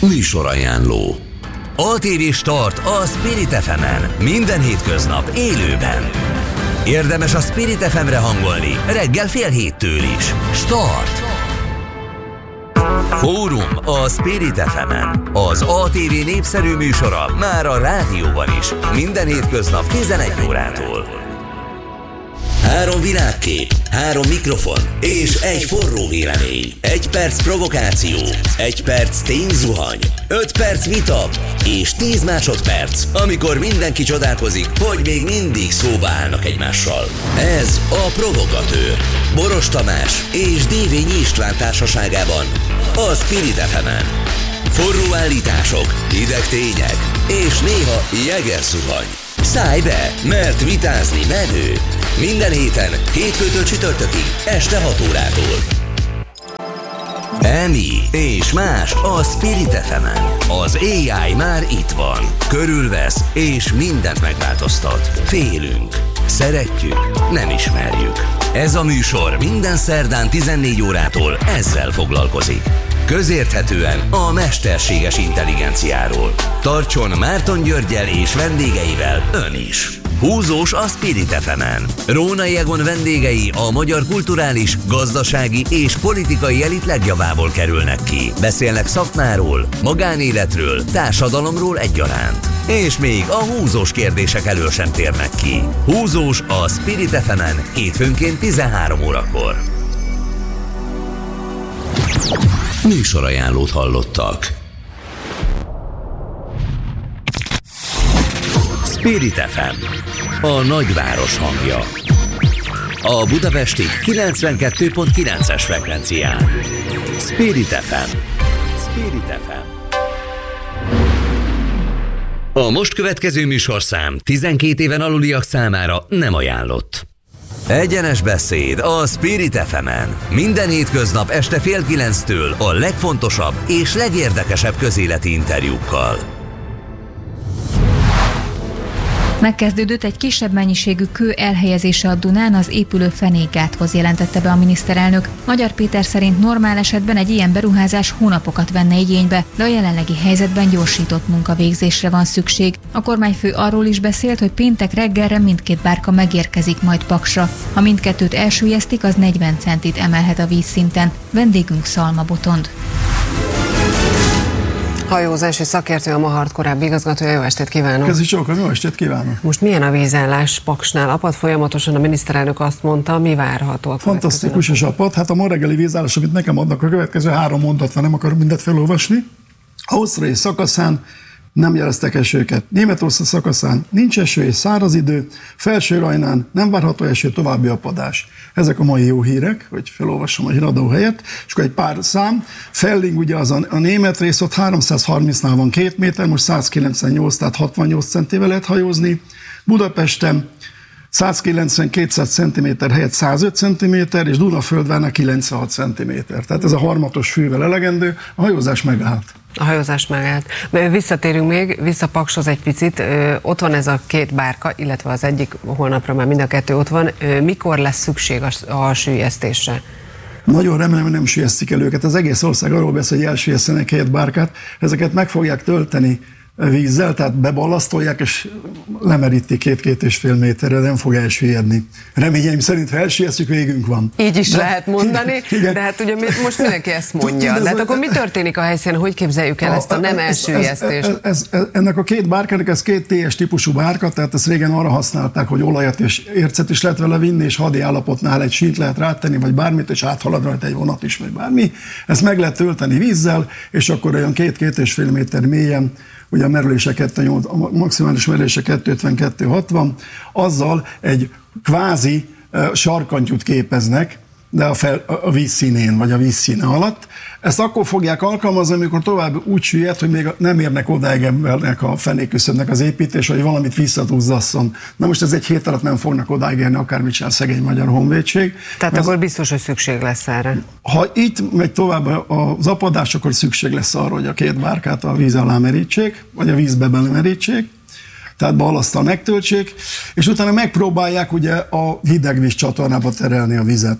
Műsorajánló. ATV Start a Spirit FM-en. Minden hétköznap élőben. Érdemes a Spirit FM-re hangolni reggel 6:30 is. Start! Fórum a Spirit FM-en. Az ATV népszerű műsora már a rádióban is. Minden hétköznap 11 órától. 3 világkép, 3 mikrofon és egy forró vélemény. 1 perc provokáció, 1 perc tényzuhany, 5 perc vita és 10 másodperc, amikor mindenki csodálkozik, hogy még mindig szóba állnak egymással. Ez a Provokatőr. Boros Tamás és Dévényi István társaságában a Spirit FM-en. Forró állítások, hideg tények és néha jegerzuhany. Szállj be, mert vitázni menő. Minden héten, hétfőtől csütörtökig, este 6 órától. Emi és más a Spirit FM-en. Az AI már itt van. Körülvesz és mindent megváltoztat. Félünk. Szeretjük, nem ismerjük. Ez a műsor minden szerdán 14 órától ezzel foglalkozik. Közérthetően a mesterséges intelligenciáról. Tartson Márton Györggyel és vendégeivel ön is. Húzós a Spirit FM-en. Rónai Egon vendégei a magyar kulturális, gazdasági és politikai elit legjavából kerülnek ki. Beszélnek szakmáról, magánéletről, társadalomról egyaránt. És még a húzós kérdések elől sem térnek ki. Húzós a Spirit FM-en hétfőnként 13 órakor. Műsorajánlót hallottak. Spirit FM, a nagyváros hangja. A budapesti 92.9-es frekvencián. Spirit FM. Spirit FM. A most következő műsorszám 12 éven aluliak számára nem ajánlott. Egyenes beszéd a Spirit FM-en. Minden hétköznap este 8:30-től a legfontosabb és legérdekesebb közéleti interjúkkal. Megkezdődött egy kisebb mennyiségű kő elhelyezése a Dunán az épülő fenékgáthoz, jelentette be a miniszterelnök. Magyar Péter szerint normál esetben egy ilyen beruházás hónapokat venne igénybe, de a jelenlegi helyzetben gyorsított munkavégzésre van szükség. A kormányfő arról is beszélt, hogy péntek reggelre mindkét bárka megérkezik majd Paksra. Ha mindkettőt elsüllyesztik, az 40 centit emelhet a vízszinten. Vendégünk Szalma Botond. Hajózási szakértő, a Mahart korábbi igazgatója. Jó estét kívánok! Köszi csókom, jó estét kívánok! Most milyen a vízállás Paksnál? Apad folyamatosan, a miniszterelnök azt mondta, mi várható a fantasztikus és apad. Hát a ma reggeli vízállás, amit nekem adnak, a következő 3 mondat van, nem akarok mindet felolvasni. Ausztrai szakaszán nem jeleztek esőket. Németország szakaszán nincs eső és száraz idő, Felső-Rajnán nem várható eső, további apadás. Ezek a mai jó hírek, hogy felolvasom a híradó helyett, és akkor egy pár szám. Felling ugye az a német rész, ott 330-nál van 2 méter, most 198, tehát 68 centivel lehet hajózni. Budapesten 190-200 cm helyett 105 cm, és Dunaföldvárnál 96 cm. Tehát ez a harmatos fűvel elegendő, a hajózás megállt. A hajózás megállt. Visszatérünk még, vissza Pakshoz egy picit. Ott van ez a 2 bárka, illetve az egyik, holnapra már mind a 2 ott van. Mikor lesz szükség a süllyesztésre? Nagyon remélem, hogy nem süllyesztik el őket. Az egész ország arról beszél, hogy elsüllyesztenek 2 bárkát. Ezeket meg fogják tölteni vízzel, tehát beballasztolják, és lemerítik 2-2,5 méterre, nem fog elsüllyedni. Reményeim szerint, ha elsüllyesztjük, végünk van. Így is lehet mondani, igen. De hát ugye most mindenki ezt mondja. De hát akkor mi történik a helyszínen, hogy képzeljük el ezt a nem elsüllyesztést? Ennek a 2 bárkának, ez 2 TS típusú bárka, tehát ezt régen arra használták, hogy olajat és ércet is lehet vele vinni, és hadi állapotnál egy sínt lehet rátenni, vagy bármit, és áthalad rajta egy vonat is, vagy bármi. Ezt meg lehet tölteni vízzel, és akkor olyan 2-2,5 méter mélyen, ugye a merülése a maximális merülése 250-260, azzal egy kvázi sarkantyút képeznek, de a vízszínén, vagy a vízszíne alatt. Ezt akkor fogják alkalmazni, amikor tovább úgy süllyed, hogy még nem érnek odáig embernek a fenékküszöbnek az építés, hogy valamit visszatúzzasszon. Na most ez egy hét alatt nem fognak odáig érni, akármit csinál szegény Magyar Honvédség. Tehát akkor biztos, hogy szükség lesz erre. Ha itt megy tovább az apadás, akkor szükség lesz arra, hogy a 2 bárkát a víz alá merítsék, vagy a vízbe belemerítsék, tehát ballaszttal megtöltsék, és utána megpróbálják ugye a hidegvíz csatornába terelni a vizet.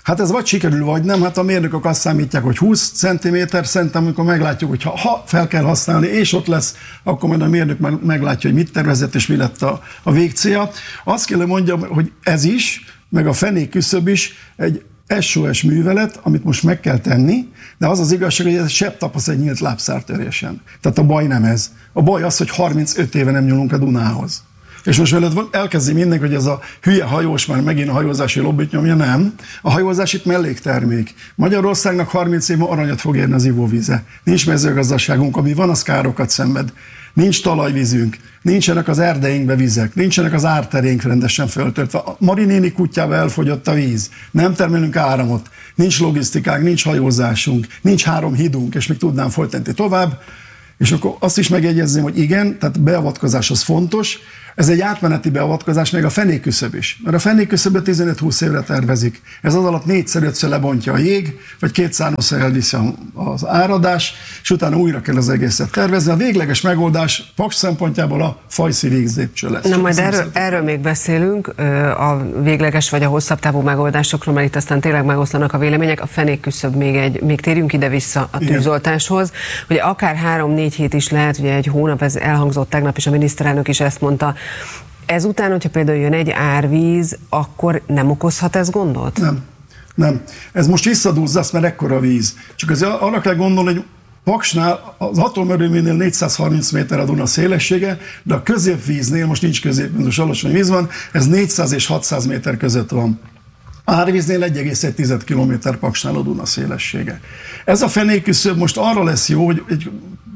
Hát ez vagy sikerül, vagy nem. Hát a mérnökök azt számítják, hogy 20 cm, szerintem amikor meglátjuk, hogy ha fel kell használni, és ott lesz, akkor majd a mérnök meglátja, hogy mit tervezett, és mi lett a végcélja. Azt kell mondjam, hogy ez is, meg a fenék küszöb is egy SOS művelet, amit most meg kell tenni, de az az igazság, hogy ez sebb tapasz egy nyílt lábszártörésen. Tehát a baj nem ez. A baj az, hogy 35 éve nem nyúlunk a Dunához. És most veled elkezdi mindenki, hogy ez a hülye hajós már megint a hajózási lobbit nyomja, nem. A hajózás itt melléktermék. Magyarországnak 30 év aranyat fog érni az ivóvíze. Nincs mezőgazdaságunk, ami van, az károkat szenved. Nincs talajvízünk, nincsenek az erdeinkbe vizek, nincsenek az árterénk rendesen föltöltve. A Marinéni kutyába elfogyott a víz, nem termelünk áramot, nincs logisztikánk, nincs hajózásunk, nincs 3 hídunk, és még tudnám folytatni tovább. És akkor azt is megjegyezném, hogy igen, tehát beavatkozás az fontos, ez egy átmeneti beavatkozás, még a fenékküszöb is. Mert a fenékküszöböt 15-20 évre tervezik. Ez az alatt 4-5-ször lebontja a jég, vagy 2-3-szor elviszi az áradás, és utána újra kell az egészet tervezni. A végleges megoldás Paks szempontjából a fajszi vízlépcső lesz. Na majd erről még beszélünk, a végleges vagy a hosszabb távú megoldásokról, mert itt aztán tényleg megoszlanak a vélemények. A fenékküszöb még térjünk ide-vissza a tűzoltáshoz. Ugye akár 3-4 hét is lehet, ugye egy hónap, ez elhangzott tegnap, és a miniszterelnök is ezt mondta. Ezután, hogyha például jön egy árvíz, akkor nem okozhat ez gondot? Nem. Ez most visszadúzzasz, mert ekkora víz. Csak azért arra kell gondolni, hogy Paksnál, az atomerőműnél 430 méter a Duna szélessége, de a középvíznél, most nincs középvíz, most alacsony víz van, ez 400 és 600 méter között van. Árvíznél 1,1 km Paksnál a Duna szélessége. Ez a fenékküszöb most arra lesz jó, hogy egy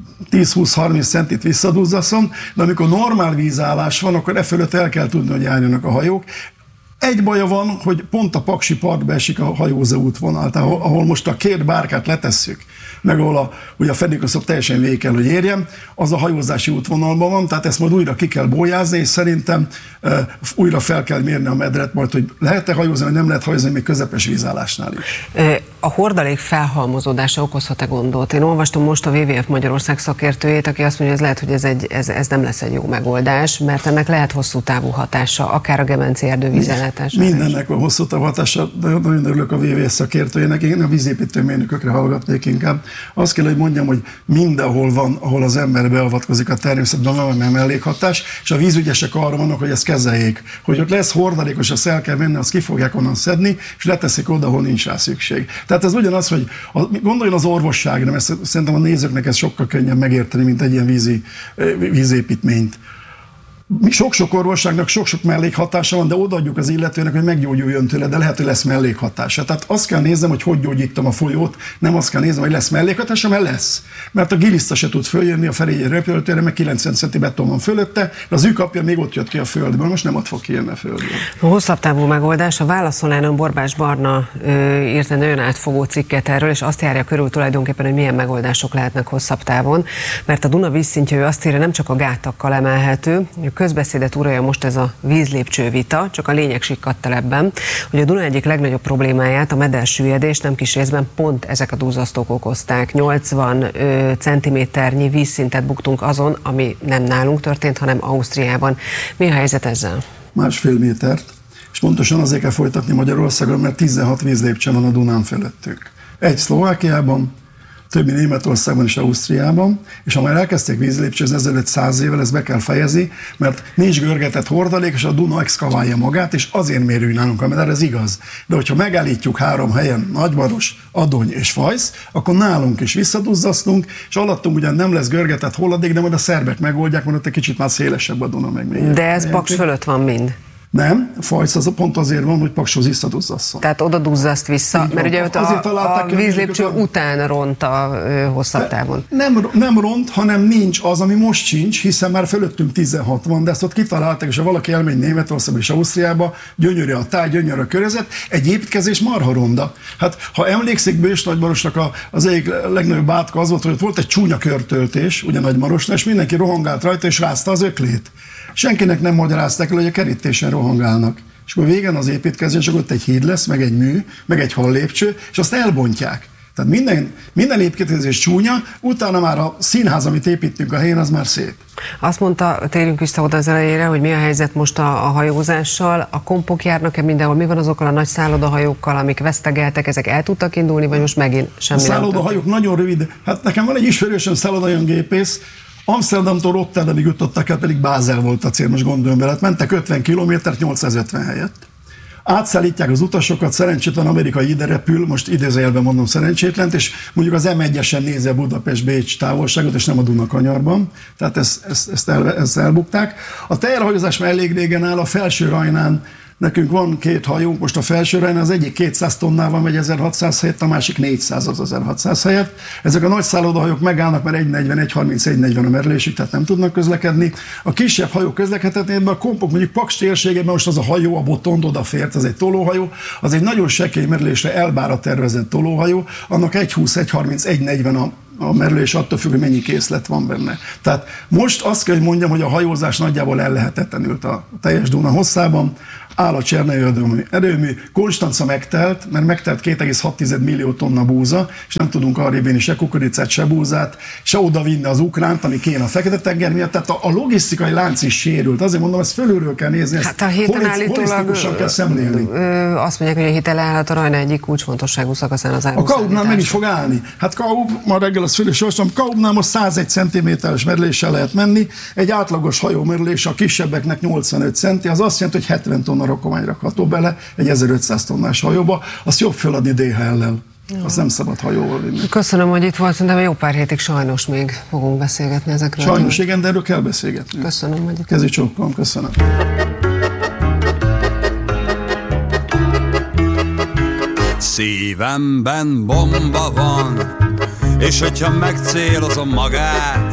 10-20-30 centit visszadúzzaszom, de amikor normál vízállás van, akkor e fölött el kell tudni, hogy járjanak a hajók. Egy baja van, hogy pont a Paksi partba esik a hajózó útvonal, tehát ahol most a 2 bárkát letesszük, meg ahol ugye a fenékküszöb teljesen végig kell, hogy érjen, az a hajózási útvonalban van, tehát ezt majd újra ki kell bójázni, és szerintem újra fel kell mérni a medret majd, hogy lehet-e hajózni, vagy nem lehet hajózni, még közepes vízállásnál is. A hordalék felhalmozódása okozhat-e gondot? Én olvastam most a WWF Magyarország szakértőjét, aki azt mondja, hogy ez lehet, hogy ez nem lesz egy jó megoldás, mert ennek lehet hosszú távú hatása, akár a Gemenci erdővízellátására. Mindennek van hosszú távú hatása, de nagyon örülök a WWF szakértőjének, én a vízépítőmérnökökre hallgatnék inkább. Azt kell, hogy mondjam, hogy mindenhol van, ahol az ember beavatkozik a természetben, van mellékhatás, és a vízügyesek arra vannak, hogy ezt kezeljék. Hogy ott lesz hordalékos, azt el kell venni, azt ki fogják onnan szedni, és leteszik oda, ahol nincs rá szükség. Tehát ez ugyanaz, hogy gondoljon az orvosságra, mert szerintem a nézőknek ez sokkal könnyebb megérteni, mint egy ilyen vízépítményt. Sok-sok orvosságnak sok-sok mellékhatása van, de odaadjuk az illetőnek, hogy meggyógyuljon tőle, de lehet, hogy lesz mellékhatása. Tehát azt kell néznem, hogy gyógyítom a folyót, nem azt kell néznem, hogy lesz mellékhatása, mert lesz. Mert a giliszta se tud följönni a Ferihegyi repülőtérre, meg 90 centi beton van fölötte, de az űrkapja még ott jött ki a földből, most nem ott fog kijönni a földből. A hosszabb távú megoldás, a Válaszolányon Borbás Barna írt egy nagyon átfogó cikket erről, és azt járja körül tulajdonképpen, hogy milyen megoldások lehetnek hosszabb távon, mert a Duna vízszintje, ő azt írja, nem csak a gátakkal emelhető. Közbeszédet uralja most ez a vízlépcső vita, csak a lényeg sikkadt el ebben, hogy a Duna egyik legnagyobb problémáját, a medersüllyedést nem kis részben pont ezek a duzzasztók okozták. 80 centiméternyi vízszintet buktunk azon, ami nem nálunk történt, hanem Ausztriában. Mi a helyzet ezzel? 1,5 métert, és pontosan azért kell folytatni Magyarországon, mert 16 vízlépcső van a Dunán fölöttük. Egy Szlovákiában, többi Németországban és Ausztriában, és ha már elkezdték vízlépcsőzni ezelőtt 100 évvel, ezt be kell fejezni, mert nincs görgetett hordalék, és a Duna exkaválja magát, és azért mérjük nálunk a meder, ez igaz. De hogyha megállítjuk 3 helyen, Nagymaros, Adony és Fajsz, akkor nálunk is visszaduzzasztunk, és alattunk ugyan nem lesz görgetett hulladék, de majd a szerbek megoldják, mert ott egy kicsit már szélesebb a Duna meg még. De ez Paks fölött van mind. Nem, a Fajsz az pont azért van, hogy Pakshoz visszaduzzasszon. Tehát oda duzzaszt vissza, mert ugye a vízlépcső után ront a hosszabb távon. Nem ront, hanem nincs az, ami most sincs, hiszen már fölöttünk 16 van, de ezt ott kitalálták, és ha valaki elmegy Németországba és Ausztriába, gyönyörű a táj, gyönyörű a környezet, egy építkezés marha ronda. Hát, ha emlékszik, Bős Nagymarosnak az egyik legnagyobb átka az volt, hogy ott volt egy csúnya körtöltés, ugye Nagymarosnál, és mindenki rohangált rajta, és rázta az öklét. Senkinek nem magyarázták el, hogy a kerítésen rohangálnak. És akkor végén az építkezés, akkor ott egy híd lesz, meg egy mű, meg egy hallépcső, és azt elbontják. Tehát minden építkezés csúnya, utána már a színház, amit építünk a helyen, az már szép. Azt mondta, térjünk vissza oda az elejére, hogy mi a helyzet most a hajózással, a kompok járnak-e mindenhol, mi van azokkal a nagy szállodahajókkal, amik vesztegeltek, ezek el tudtak indulni, vagy most megint semmi? A szállodahajók nagyon rövid, hát nekem van egy ismerősöm szállodahajón gépész, Amsterdamtól Rotterdamig jutottak el, pedig Bázel volt a cél, most gondolom bele, mentek 50 kilométert 850 helyett. Átszállítják az utasokat, szerencsétlen amerikai ide repül, most idézőjelben mondom szerencsétlent, és mondjuk az M1-esen nézi a Budapest-Bécs távolságot, és nem a Dunakanyarban. Tehát ezt elbukták. A teherhajózás már elég régen áll, a Felső Rajnán nekünk van 2 hajónk, most a Felső Rajnán az egyik 200 tonnával megy 1600 helyett, a másik 400 az 1600 helyett. Ezek a nagy szállodahajók megállnak, mert 1.40, 1.30, 1.40 a merülésük, tehát nem tudnak közlekedni. A kisebb hajók közlekedhetnének, mert a kompok mondjuk Paks térségében most az a hajó, a Botond odafért, az egy tolóhajó, az egy nagyon sekély merülésre Elbára tervezett tolóhajó, annak 1.20, 1.30, 1.40 a merülés attól függ, hogy mennyi készlet van benne. Tehát most azt kell, hogy mondjam, hogy a hajózás nagyjából ellehetetlenült a teljes Duna hosszában. Áll a Csernai erőmű, Konstanca megtelt, mert megtelt 2,6 millió tonna búza, és nem tudunk arrébb vinni se kukoricát, se búzát, se oda vinni az ukránt, ami kéne a Fekete-tenger miatt. Tehát a logisztikai lánc is sérült. Azért mondom, ezt fölülről kell nézni, ezt holisztikusan kell szemlélni. Azt mondják, hogy a hitel állhat a Rajna egyik kulcsfontosságú szakaszán az áruszállítás. A Kaubnál meg is fog állni. Hát Kaub, ma reggel az föl is olvastam, Kaubnál most 101 cm-es merüléssel lehet menni, egy átlagos hajó merülés a kisebbeknek 85 centi, az azt jelenti, hogy 70 tonna rakomány rakható bele egy 1500 tonnás hajóba, azt jobb feladni DHL-lel. Azt nem szabad hajóval vinni. Köszönöm, hogy itt volt, szerintem jó pár hétig sajnos még fogunk beszélgetni ezekről. Sajnos, igen, de erről kell beszélgetni. Köszönöm, hogy itt Kezi csókolom, köszönöm. Szívemben bomba van, és hogyha megcélozom magát,